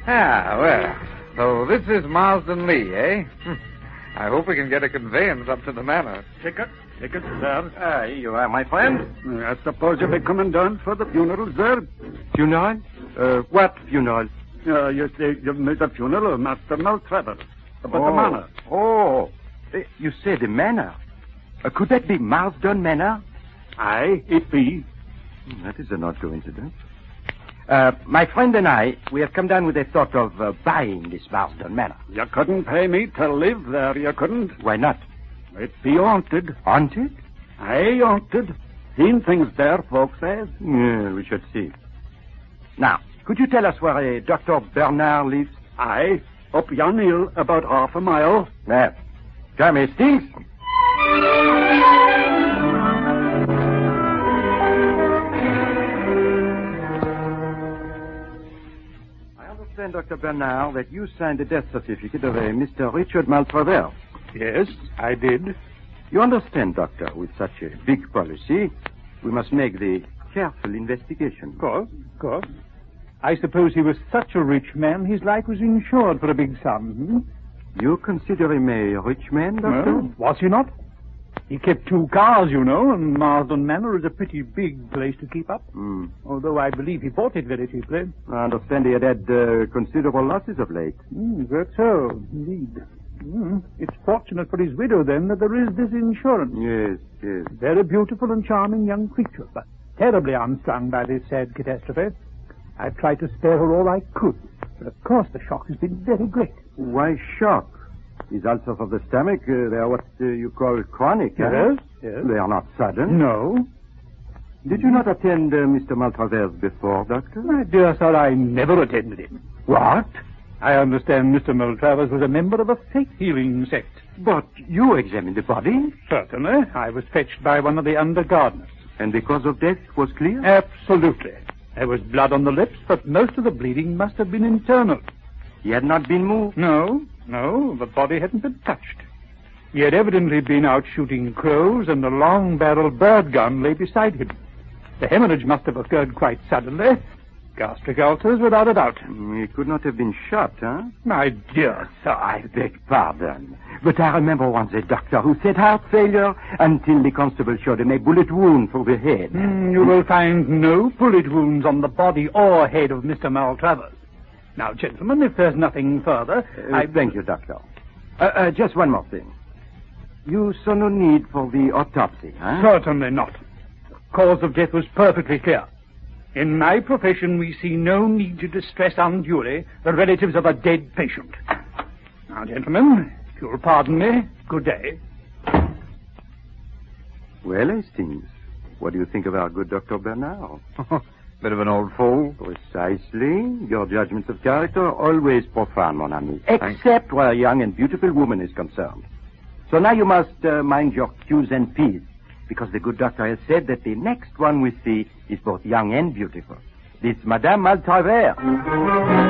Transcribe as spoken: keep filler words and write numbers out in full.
Ah, well, so this is Marsden Lee, eh? I hope we can get a conveyance up to the manor. Ticket, ticket, sir. Ah, here you are, my friend. I suppose you'll be coming down for the funeral, sir? Funeral? Uh, what funeral? Uh, you say you've made a funeral of Master Maltravers. About oh. the manor. Oh, uh, you say the manor. Uh, could that be Marsden Manor? Aye, it be. Hmm, that is an odd coincidence. Uh, my friend and I, we have come down with a thought of uh, buying this Marsden Manor. You couldn't pay me to live there, you couldn't. Why not? It be haunted. Haunted? Aye, haunted. Seen things there, folks says. Yeah, we should see. Now, could you tell us where a Doctor Bernard lives? Aye, up yon hill, about half a mile. Well, come, Hastings. Doctor Bernard, that you signed the death certificate of a Mister Richard Maltravers. Yes, I did. You understand, Doctor, with such a big policy, we must make the careful investigation. Of course, of course. I suppose he was such a rich man, his life was insured for a big sum, hmm? You consider him a rich man, Doctor? Well, was he not? He kept two cars, you know, and Marsden Manor is a pretty big place to keep up. Mm. Although I believe he bought it very cheaply. I understand he had had uh, considerable losses of late. Mm, that's so, indeed. Mm. It's fortunate for his widow, then, that there is this insurance. Yes, yes. Very beautiful and charming young creature, but terribly unstrung by this sad catastrophe. I've tried to spare her all I could, but of course the shock has been very great. Why shock? These ulcers of the stomach, uh, they are what uh, you call chronic, Yes, huh? yes. They are not sudden. No. Did you not attend uh, Mister Maltravers before, Doctor? My dear sir, I never attended him. What? I understand Mister Maltravers was a member of a faith-healing sect. But you examined the body, Certainly. I was fetched by one of the under-gardeners. and the cause of death was clear? Absolutely. There was blood on the lips, but most of the bleeding must have been internal. He had not been moved? No, no, the body hadn't been touched. He had evidently been out shooting crows, and a long-barreled bird gun lay beside him. The hemorrhage must have occurred quite suddenly. Gastric ulcers, without a doubt. He could not have been shot, huh? My dear sir, I beg pardon. But I remember once a doctor who said heart failure until the constable showed him a bullet wound through the head. Mm, you will find no bullet wounds on the body or head of Mister Maltravers. Now, gentlemen, if there's nothing further, Uh, I... Thank you, doctor. Uh, uh, just one more thing. You saw no need for the autopsy, huh? Certainly not. The cause of death was perfectly clear. In my profession, we see no need to distress unduly the relatives of a dead patient. Now, gentlemen, if you'll pardon me, good day. Well, Hastings, what do you think of our good Doctor Bernard? Bit of an old fool. Precisely. Your judgments of character are always profound, mon ami, except where a young and beautiful woman is concerned. So now you must uh, mind your Q's and P's, because the good doctor has said that the next one we see is both young and beautiful. This Madame Maltravers.